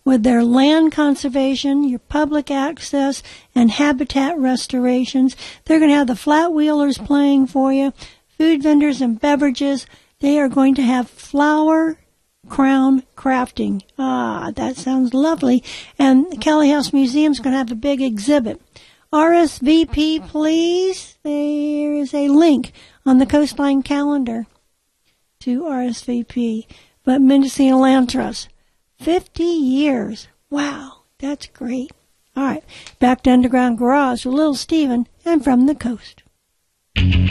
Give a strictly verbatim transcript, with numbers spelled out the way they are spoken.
with their land conservation, your public access, and habitat restorations. They're going to have the flat wheelers playing for you, food vendors and beverages. They are going to have flower crown crafting. Ah, that sounds lovely. And the Kelly House Museum's going to have a big exhibit. R S V P, please. There is a link on the Coastline calendar to R S V P. But Mendocino Land Trust, fifty years. Wow, that's great. All right, back to Underground Garage with Little Steven and From the Coast.